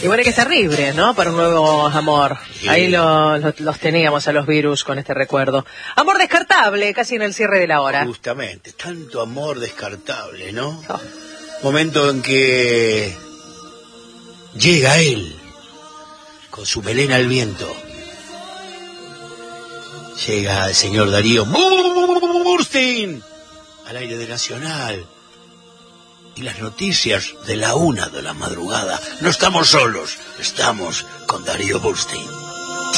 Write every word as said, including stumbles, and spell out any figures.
Y bueno, hay que estar libre, ¿no? Para un nuevo amor. Sí. Ahí lo, lo, los teníamos a los Virus con este recuerdo. Amor descartable, casi en el cierre de la hora. Justamente, tanto amor descartable, ¿no? Oh. Momento en que llega él, con su melena al viento. Llega el señor Darío Burstein al aire de Nacional. Y las noticias de la una de la madrugada. No estamos solos, estamos con Darío Burstein.